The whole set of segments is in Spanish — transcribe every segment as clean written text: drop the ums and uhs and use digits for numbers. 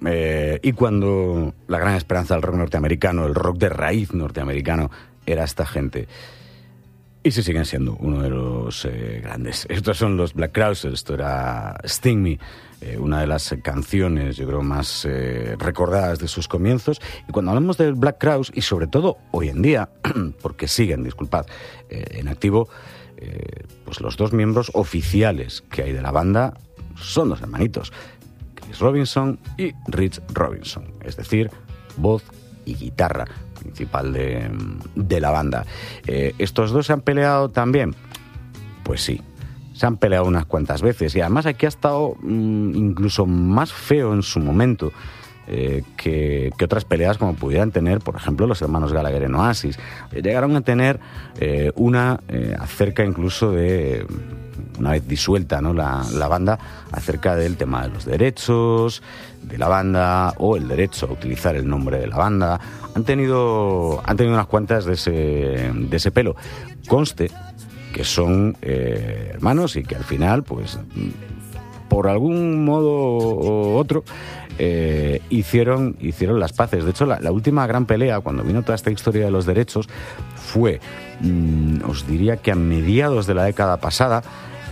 y cuando la gran esperanza del rock norteamericano, el rock de raíz norteamericano, era esta gente. Y sí siguen siendo uno de los grandes. Estos son los Black Crowes, esto era Sting Me, una de las canciones, yo creo, más recordadas de sus comienzos. Y cuando hablamos de Black Crowes, y sobre todo hoy en día, porque siguen, disculpad, en activo, pues los dos miembros oficiales que hay de la banda son dos hermanitos, Chris Robinson y Rich Robinson, es decir, voz y guitarra principal de la banda. ¿Estos dos se han peleado también? Pues sí, se han peleado unas cuantas veces, y además aquí ha estado incluso más feo en su momento que otras peleas como pudieran tener, por ejemplo, los hermanos Gallagher en Oasis. Llegaron a tener una acerca incluso de, una vez disuelta, ¿no?, la banda, acerca del tema de los derechos de la banda o el derecho a utilizar el nombre de la banda. Han tenido unas cuantas de ese pelo. Conste que son hermanos y que al final, pues, por algún modo u otro, hicieron las paces. De hecho, la última gran pelea, cuando vino toda esta historia de los derechos, fue, os diría que a mediados de la década pasada,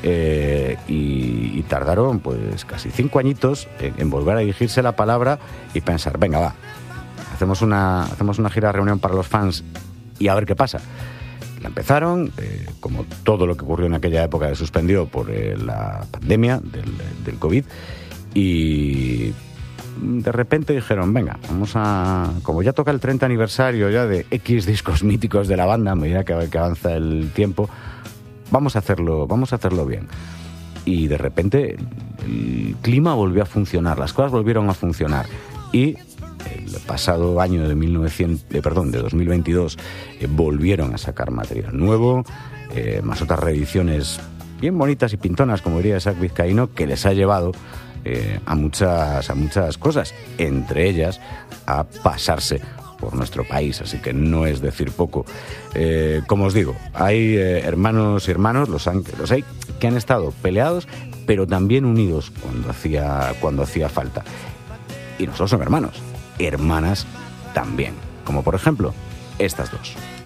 y tardaron pues casi 5 añitos en volver a dirigirse la palabra y pensar, venga, va, hacemos una gira de reunión para los fans y a ver qué pasa. La empezaron, como todo lo que ocurrió en aquella época se suspendió por la pandemia del COVID, y de repente dijeron, venga, como ya toca el 30 aniversario ya de X discos míticos de la banda, a medida que avanza el tiempo, vamos a hacerlo bien. Y de repente el clima volvió a funcionar, las cosas volvieron a funcionar, y el pasado año de 2022 volvieron a sacar material nuevo, más otras reediciones bien bonitas y pintonas, como diría Isaac Vizcaíno, que les ha llevado a muchas cosas, entre ellas a pasarse por nuestro país, así que no es decir poco. Como os digo, hay hermanos y hermanos, los hay que han estado peleados, pero también unidos cuando hacía falta. Y no solo son hermanos, hermanas también, como por ejemplo estas dos.